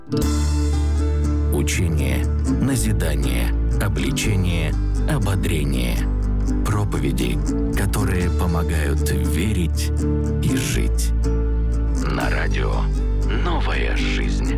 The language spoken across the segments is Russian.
Учение, назидание, обличение, ободрение. Проповеди, которые помогают верить и жить. На радио «Новая жизнь».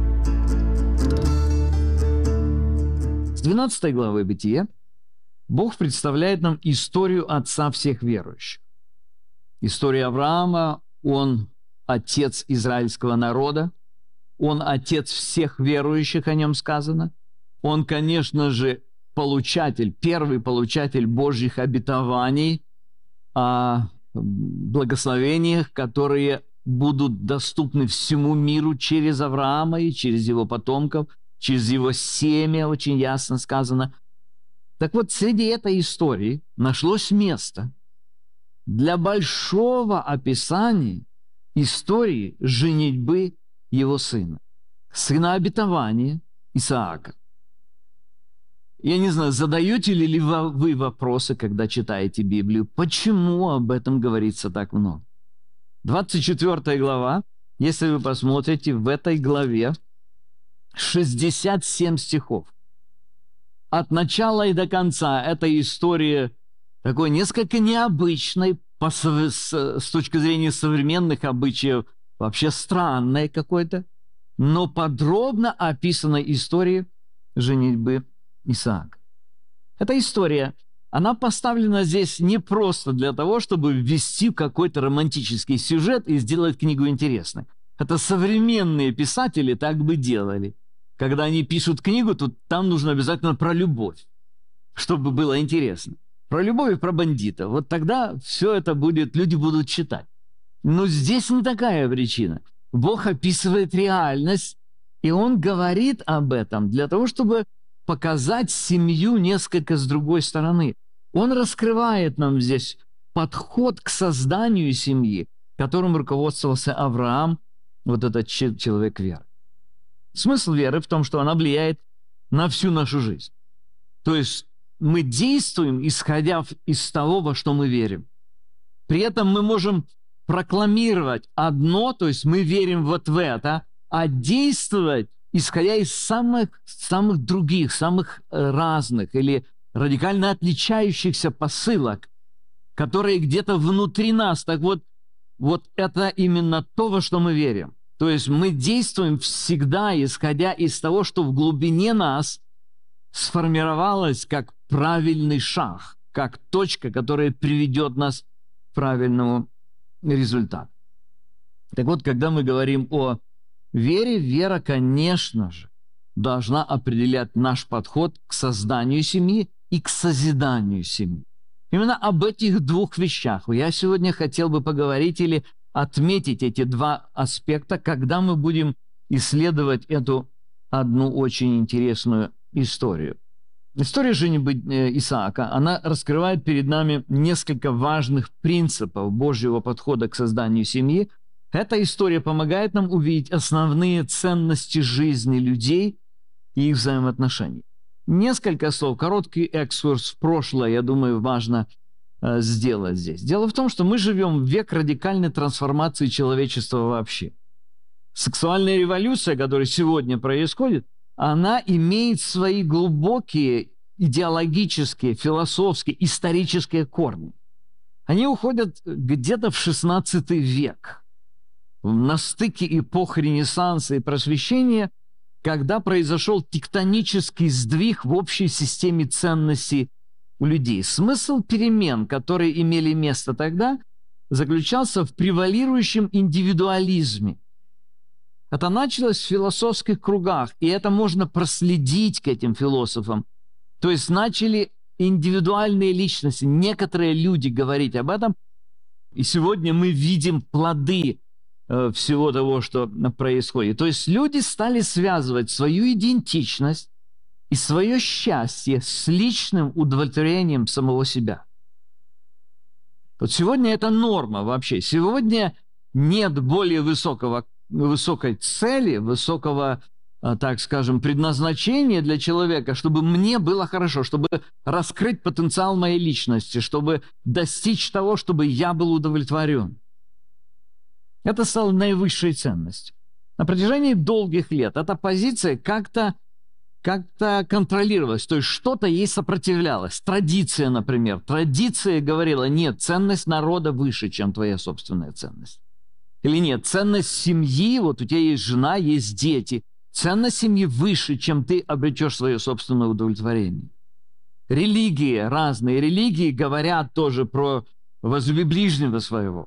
С 12 главы Бытия Бог представляет нам историю отца всех верующих. История Авраама, он отец израильского народа, он отец всех верующих, о нем сказано. Он, конечно же, первый получатель Божьих обетований о благословениях, которые будут доступны всему миру через Авраама и через его потомков, через его семя, очень ясно сказано. Так вот, среди этой истории нашлось место для большого описания истории женитьбы его сына обетования Исаака. Я не знаю, задаете ли вы вопросы, когда читаете Библию, почему об этом говорится так много? 24 глава, если вы посмотрите, в этой главе 67 стихов. От начала и до конца эта история такой несколько необычной с точки зрения современных обычаев, вообще странная какой-то, но подробно описанной истории женитьбы Исаака. Эта история, она поставлена здесь не просто для того, чтобы ввести в какой-то романтический сюжет и сделать книгу интересной. Это современные писатели так бы делали. Когда они пишут книгу, то там нужно обязательно про любовь, чтобы было интересно. Про любовь и про бандитов. Вот тогда все это люди будут читать. Но здесь не такая причина. Бог описывает реальность, и Он говорит об этом для того, чтобы показать семью несколько с другой стороны. Он раскрывает нам здесь подход к созданию семьи, которым руководствовался Авраам, вот этот человек веры. Смысл веры в том, что она влияет на всю нашу жизнь. То есть мы действуем, исходя из того, во что мы верим. При этом мы можем прокламировать одно, то есть мы верим вот в это, а действовать, исходя из самых других, самых разных или радикально отличающихся посылок, которые где-то внутри нас. Так вот это именно то, во что мы верим. То есть мы действуем всегда, исходя из того, что в глубине нас сформировалось как правильный шаг, как точка, которая приведет нас к правильному результату. Так вот, когда мы говорим о вере, вера, конечно же, должна определять наш подход к созданию семьи и к созиданию семьи. Именно об этих двух вещах я сегодня хотел бы поговорить или отметить эти два аспекта, когда мы будем исследовать эту одну очень интересную историю. История женитьбы Исаака, она раскрывает перед нами несколько важных принципов Божьего подхода к созданию семьи. Эта история помогает нам увидеть основные ценности жизни людей и их взаимоотношений. Несколько слов, короткий экскурс в прошлое, я думаю, важно сделать здесь. Дело в том, что мы живем в век радикальной трансформации человечества вообще. Сексуальная революция, которая сегодня происходит, она имеет свои глубокие идеологические, философские, исторические корни. Они уходят где-то в XVI век, на стыке эпох Ренессанса и Просвещения, когда произошел тектонический сдвиг в общей системе ценностей у людей. Смысл перемен, которые имели место тогда, заключался в превалирующем индивидуализме. Это началось в философских кругах, и это можно проследить к этим философам. То есть начали индивидуальные личности, некоторые люди говорить об этом, и сегодня мы видим плоды всего того, что происходит. То есть люди стали связывать свою идентичность и свое счастье с личным удовлетворением самого себя. Вот сегодня это норма вообще. Сегодня нет более высокой цели, высокого, так скажем, предназначения для человека, чтобы мне было хорошо, чтобы раскрыть потенциал моей личности, чтобы достичь того, чтобы я был удовлетворен. Это стало наивысшей ценностью. На протяжении долгих лет эта позиция как-то контролировалась, то есть что-то ей сопротивлялось. Традиция, например. Традиция говорила: нет, ценность народа выше, чем твоя собственная ценность. Или нет, ценность семьи, вот у тебя есть жена, есть дети, ценность семьи выше, чем ты обретешь свое собственное удовлетворение. Религии, разные религии говорят тоже про возлюби ближнего своего,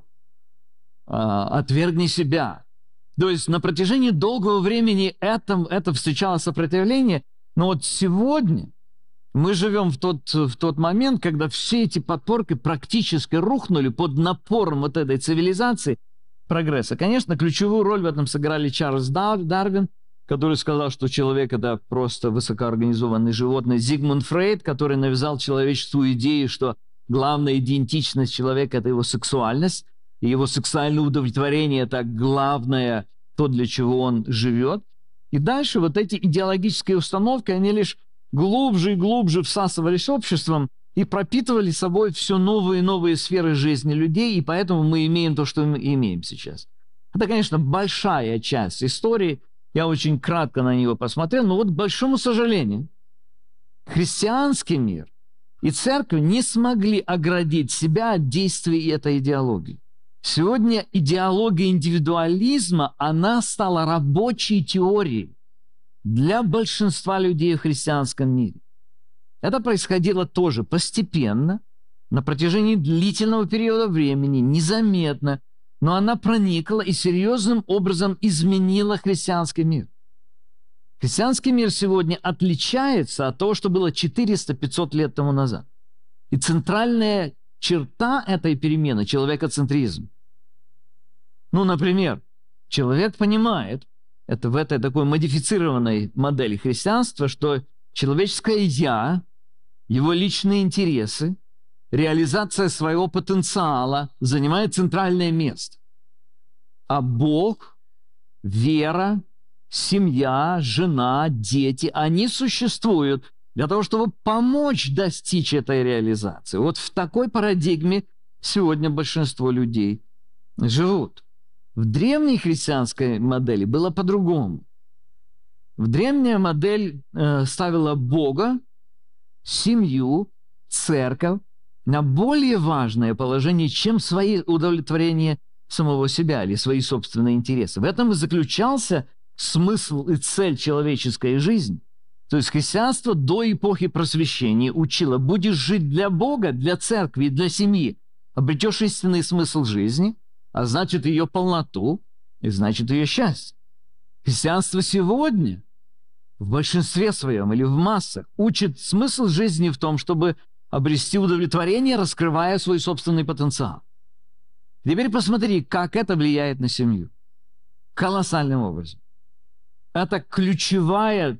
отвергни себя. То есть на протяжении долгого времени это встречало сопротивление, но вот сегодня мы живем в тот момент, когда все эти подпорки практически рухнули под напором вот этой цивилизации, прогресса. Конечно, ключевую роль в этом сыграли Чарльз Дарвин, который сказал, что человек – это просто высокоорганизованное животное. Зигмунд Фрейд, который навязал человечеству идею, что главная идентичность человека – это его сексуальность, и его сексуальное удовлетворение – это главное, то, для чего он живет. И дальше вот эти идеологические установки, они лишь глубже и глубже всасывались обществом и пропитывали собой все новые и новые сферы жизни людей, и поэтому мы имеем то, что мы имеем сейчас. Это, конечно, большая часть истории, я очень кратко на него посмотрел, но вот, к большому сожалению, христианский мир и церковь не смогли оградить себя от действий этой идеологии. Сегодня идеология индивидуализма, она стала рабочей теорией для большинства людей в христианском мире. Это происходило тоже постепенно, на протяжении длительного периода времени, незаметно, но она проникла и серьезным образом изменила христианский мир. Христианский мир сегодня отличается от того, что было 400-500 лет тому назад. И центральная черта этой перемены – человекоцентризм. Ну, например, человек понимает, это в этой такой модифицированной модели христианства, что человеческое «я», его личные интересы, реализация своего потенциала занимает центральное место. А Бог, вера, семья, жена, дети, они существуют для того, чтобы помочь достичь этой реализации. Вот в такой парадигме сегодня большинство людей живут. В древней христианской модели было по-другому. Древняя модель ставила Бога, семью, церковь на более важное положение, чем свои удовлетворения самого себя или свои собственные интересы. В этом и заключался смысл и цель человеческой жизни. То есть христианство до эпохи просвещения учило: будешь жить для Бога, для церкви и для семьи, обретешь истинный смысл жизни, а значит ее полноту и значит ее счастье. Христианство сегодня в большинстве своем или в массах учит смысл жизни в том, чтобы обрести удовлетворение, раскрывая свой собственный потенциал. Теперь посмотри, как это влияет на семью. Колоссальным образом. Это ключевой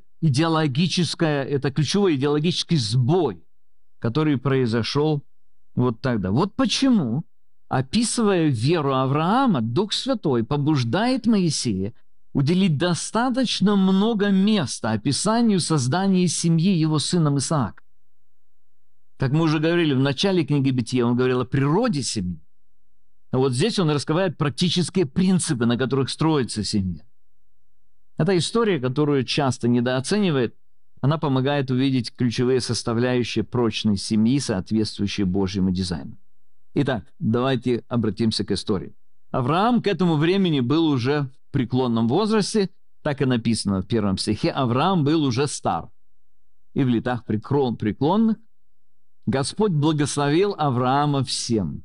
идеологический сбой, который произошел вот тогда. Вот почему, описывая веру Авраама, Дух Святой побуждает Моисея уделить достаточно много места описанию создания семьи его сыном Исаака. Как мы уже говорили в начале книги Бытия, он говорил о природе семьи. А вот здесь он раскрывает практические принципы, на которых строится семья. Эта история, которую часто недооценивает, она помогает увидеть ключевые составляющие прочной семьи, соответствующие Божьему дизайну. Итак, давайте обратимся к истории. Авраам к этому времени был уже в преклонном возрасте, так и написано в 1 стихе, Авраам был уже стар. И в летах преклонных Господь благословил Авраама всем.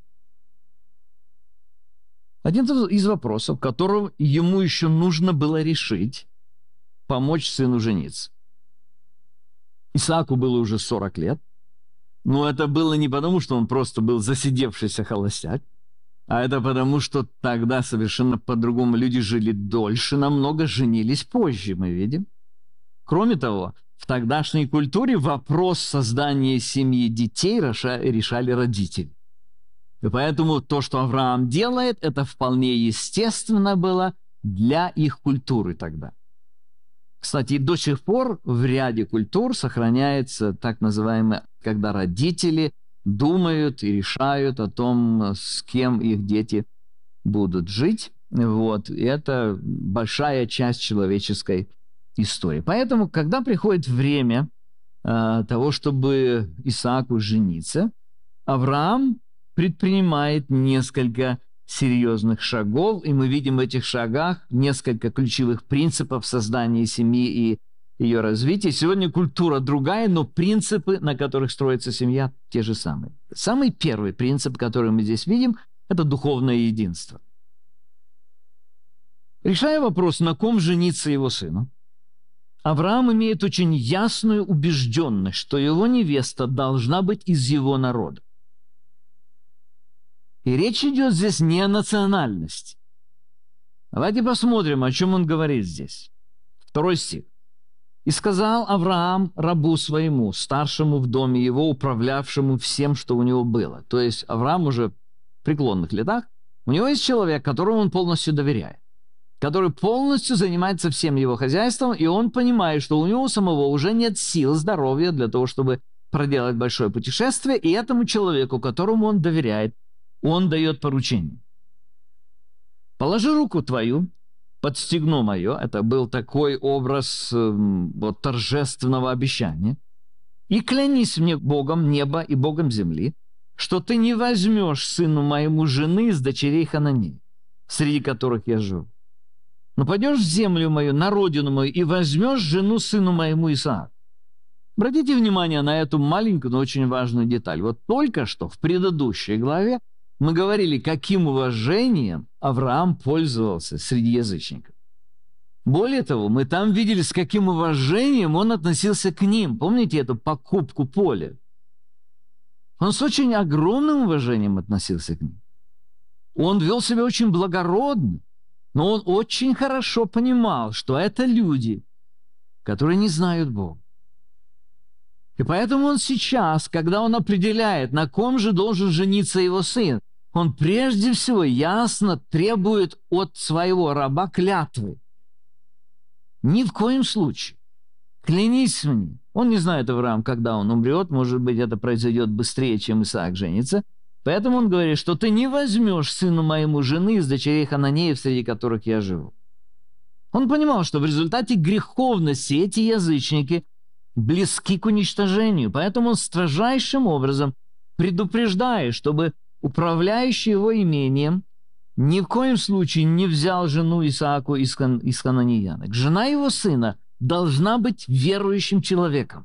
Один из вопросов, которого ему еще нужно было решить, помочь сыну жениться. Исааку было уже 40 лет, но это было не потому, что он просто был засидевшийся холостяк, а это потому, что тогда совершенно по-другому люди жили дольше, намного женились позже, мы видим. Кроме того, в тогдашней культуре вопрос создания семьи детей решали родители. И поэтому то, что Авраам делает, это вполне естественно было для их культуры тогда. Кстати, до сих пор в ряде культур сохраняется так называемое, когда родители думают и решают о том, с кем их дети будут жить. Вот. И это большая часть человеческой истории. Поэтому, когда приходит время того, чтобы Исааку жениться, Авраам предпринимает несколько серьезных шагов, и мы видим в этих шагах несколько ключевых принципов создания семьи и ее развития. Сегодня культура другая, но принципы, на которых строится семья, те же самые. Самый первый принцип, который мы здесь видим, это духовное единство. Решая вопрос, на ком жениться его сыну, Авраам имеет очень ясную убежденность, что его невеста должна быть из его народа. И речь идет здесь не о национальности. Давайте посмотрим, о чем он говорит здесь. 2 стих. «И сказал Авраам рабу своему, старшему в доме его, управлявшему всем, что у него было». То есть Авраам уже в преклонных летах. У него есть человек, которому он полностью доверяет, который полностью занимается всем его хозяйством, и он понимает, что у него самого уже нет сил, здоровья для того, чтобы проделать большое путешествие, и этому человеку, которому он доверяет, он дает поручение. «Положи руку твою под стегно мое», это был такой образ торжественного обещания, «и клянись мне Богом неба и Богом земли, что ты не возьмешь сыну моему жены из дочерей Хананеи, среди которых я живу. Но пойдешь в землю мою, на родину мою, и возьмешь жену сыну моему Исааку». Обратите внимание на эту маленькую, но очень важную деталь. Вот только что в предыдущей главе мы говорили, каким уважением Авраам пользовался среди язычников. Более того, мы там видели, с каким уважением он относился к ним. Помните эту покупку поля? Он с очень огромным уважением относился к ним. Он вел себя очень благородно, но он очень хорошо понимал, что это люди, которые не знают Бога. И поэтому он сейчас, когда он определяет, на ком же должен жениться его сын, он прежде всего ясно требует от своего раба клятвы. Ни в коем случае. Клянись мне. Он не знает, Авраам, когда он умрет. Может быть, это произойдет быстрее, чем Исаак женится. Поэтому он говорит, что ты не возьмешь сыну моему жены из дочерей Хананеев, среди которых я живу. Он понимал, что в результате греховности эти язычники близки к уничтожению. Поэтому он строжайшим образом предупреждает, чтобы управляющий его имением ни в коем случае не взял жену Исааку из хананеянок. Жена его сына должна быть верующим человеком.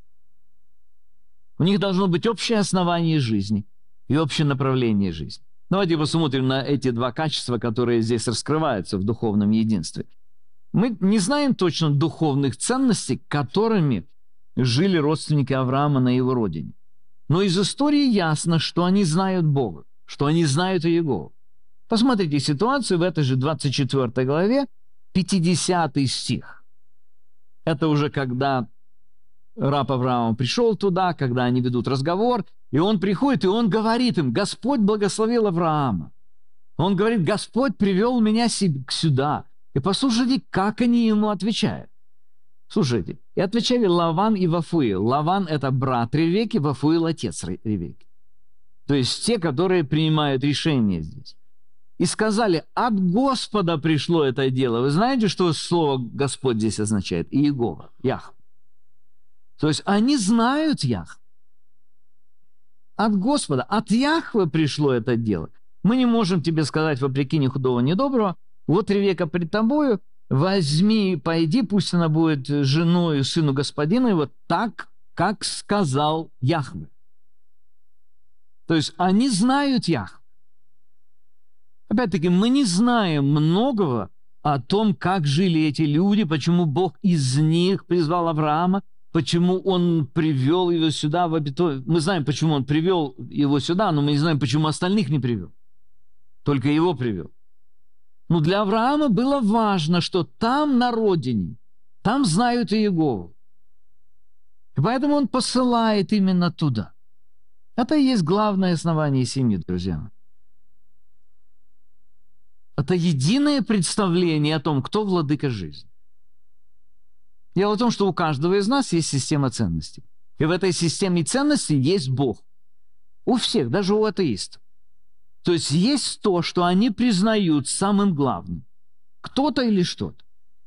У них должно быть общее основание жизни и общее направление жизни. Давайте посмотрим на эти два качества, которые здесь раскрываются в духовном единстве. Мы не знаем точно духовных ценностей, которыми жили родственники Авраама на его родине. Но из истории ясно, что они знают Бога, что они знают Иегову. Посмотрите ситуацию в этой же 24 главе, 50 стих. Это уже когда раб Авраама пришел туда, когда они ведут разговор, и он приходит, и он говорит им: «Господь благословил Авраама». Он говорит: «Господь привел меня сюда». И послушайте, как они ему отвечают. Слушайте, и отвечали Лаван и Вафуил. Лаван – это брат Ревекки, Вафуил – отец Ревекки. То есть те, которые принимают решение здесь. И сказали: от Господа пришло это дело. Вы знаете, что слово «Господь» здесь означает? Иегова, Яхве. То есть они знают Яхве. От Господа, от Яхве пришло это дело. Мы не можем тебе сказать, вопреки ни худого, ни доброго: вот Ревекка пред тобою, возьми, пойди, пусть она будет женою сыну господина, и вот так, как сказал Яхве. То есть они знают Яхве. Опять-таки, мы не знаем многого о том, как жили эти люди, почему Бог из них призвал Авраама, почему Он привел его сюда в обетованное. Мы знаем, почему Он привел его сюда, но мы не знаем, почему остальных не привел. Только его привел. Но для Авраама было важно, что там, на родине, там знают Иегову. И поэтому он посылает именно туда. Это и есть главное основание семьи, друзья. Это единое представление о том, кто владыка жизни. Дело в том, что у каждого из нас есть система ценностей. И в этой системе ценностей есть Бог. У всех, даже у атеистов. То есть то, что они признают самым главным. Кто-то или что-то.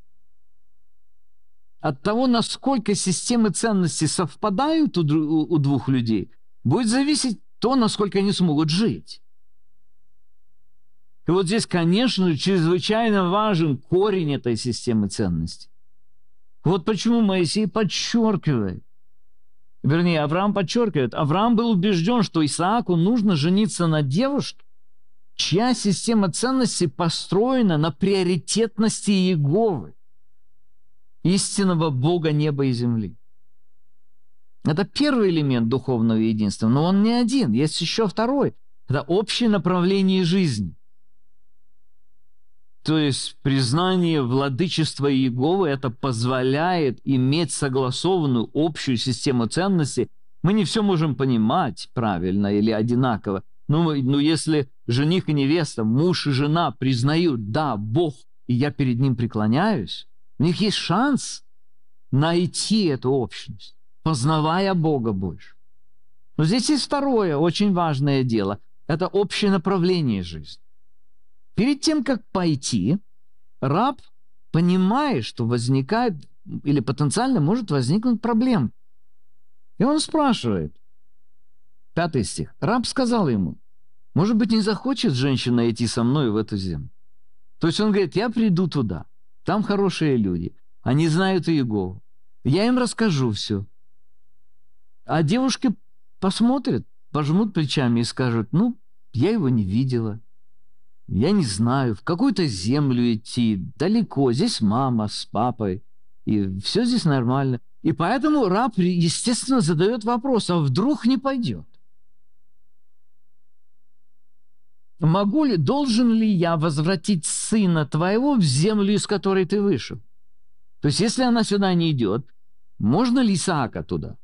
От того, насколько системы ценностей совпадают у двух людей, будет зависеть то, насколько они смогут жить. И вот здесь, конечно, чрезвычайно важен корень этой системы ценностей. Вот почему Моисей подчеркивает, вернее, Авраам подчеркивает, Авраам был убежден, что Исааку нужно жениться на девушке, чья система ценностей построена на приоритетности Иеговы, истинного Бога неба и земли. Это первый элемент духовного единства, но он не один, есть еще второй. Это общее направление жизни. То есть признание владычества Иеговы это позволяет иметь согласованную общую систему ценностей. Мы не все можем понимать правильно или одинаково, но если жених и невеста, муж и жена признают, да, Бог, и я перед ним преклоняюсь, у них есть шанс найти эту общность, познавая Бога больше. Но здесь есть второе очень важное дело. Это общее направление жизни. Перед тем, как пойти, раб понимает, что возникает или потенциально может возникнуть проблема. И он спрашивает, 5 стих, раб сказал ему, может быть, не захочет женщина идти со мной в эту землю. То есть он говорит, я приду туда, там хорошие люди, они знают Иегову, я им расскажу все. А девушки посмотрят, пожмут плечами и скажут, я его не видела. Я не знаю, в какую-то землю идти, далеко, здесь мама с папой, и все здесь нормально. И поэтому раб, естественно, задает вопрос, а вдруг не пойдет? Должен ли я возвратить сына твоего в землю, из которой ты вышел? То есть, если она сюда не идет, можно ли Исаака туда?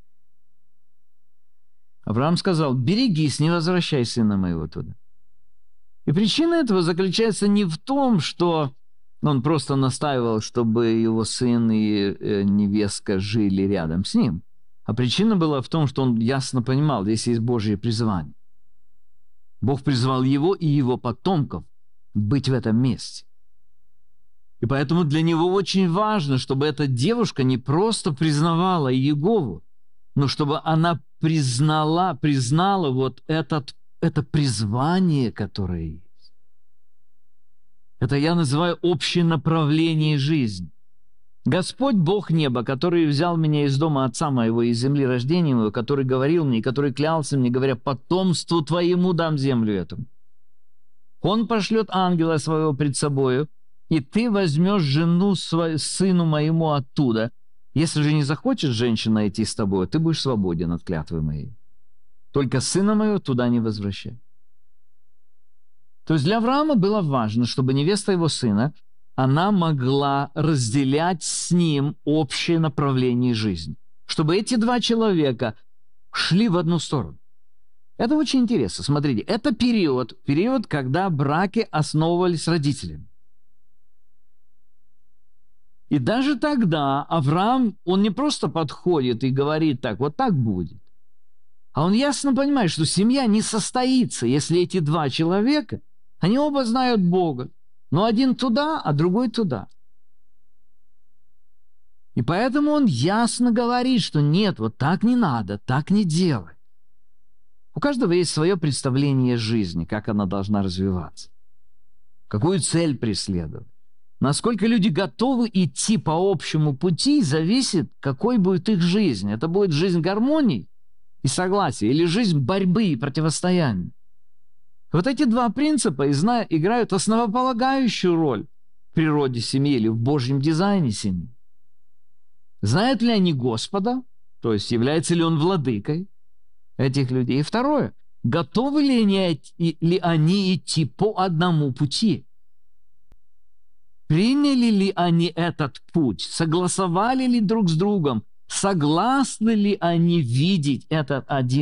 Авраам сказал, берегись, не возвращай сына моего туда. И причина этого заключается не в том, что он просто настаивал, чтобы его сын и невестка жили рядом с ним. А причина была в том, что он ясно понимал, здесь есть Божье призвание. Бог призвал его и его потомков быть в этом месте. И поэтому для него очень важно, чтобы эта девушка не просто признавала Иегову, но чтобы она признала вот это призвание, которое есть. Это я называю общее направление жизни. Господь, Бог неба, который взял меня из дома отца моего, из земли рождения моего, который говорил мне, который клялся мне, говоря, потомству твоему дам землю эту. Он пошлет ангела своего пред собою, и ты возьмешь жену сыну моему оттуда. Если же не захочет женщина идти с тобой, ты будешь свободен от клятвы моей. Только сына моего туда не возвращай. То есть для Авраама было важно, чтобы невеста его сына, она могла разделять с ним общее направление жизни. Чтобы эти два человека шли в одну сторону. Это очень интересно. Смотрите, это период, когда браки основывались родителями. И даже тогда Авраам, он не просто подходит и говорит так, вот так будет. А он ясно понимает, что семья не состоится, если эти два человека, они оба знают Бога, но один туда, а другой туда. И поэтому он ясно говорит, что нет, вот так не надо, так не делай. У каждого есть свое представление жизни, как она должна развиваться, какую цель преследовать. Насколько люди готовы идти по общему пути, зависит, какой будет их жизнь. Это будет жизнь гармонии и согласия, или жизнь борьбы и противостояния. Вот эти два принципа играют основополагающую роль в природе семьи или в Божьем дизайне семьи. Знают ли они Господа, то есть является ли Он владыкой этих людей? И второе, готовы ли они идти по одному пути? Приняли ли они этот путь? Согласовали ли друг с другом? Согласны ли они видеть этот один